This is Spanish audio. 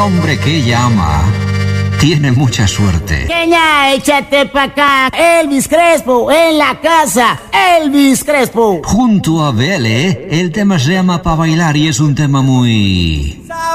hombre que ella ama tiene mucha suerte. Pequeña, échate pa' acá. Elvis Crespo en la casa. Elvis Crespo. Junto a Bele, el tema se llama Pa' Bailar y es un tema muy...